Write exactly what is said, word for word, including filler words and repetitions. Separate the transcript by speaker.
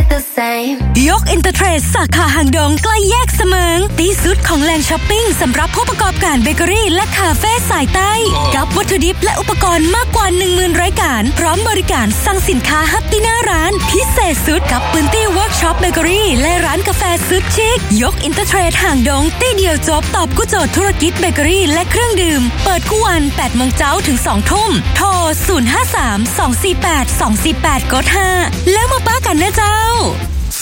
Speaker 1: the same
Speaker 2: ยกอินเตอร์เทรดสาขาหางดงใกล้แยกเสมิงที่สุดของแหล่งช้อปปิ้งสำหรับผู้ประกอบการเบเกอรี่และคาเฟ่สายใต้กับวัตถุดิบและอุปกรณ์มากกว่า หนึ่งหมื่น รายการพร้อมบริการสั่งสินค้าฮับที่หน้าร้านพิเศษสุดกับพื้นที่เวิร์กช็อปเบเกอรี่และร้านกาแฟสุดชิคยกอินเตอร์เทรดหางดงที่เดียวจบตอบกู้โจทย์ธุรกิจเบเกอรี่และเครื่องดื่มเปิดคู่วัน แปดโมงเช้าถึง สองทุ่มโทรศูนย์ ห้า สาม สอง สี่ แปด สอง สี่ แปด กด ห้าแล้วมาป้ากันนะเจ้า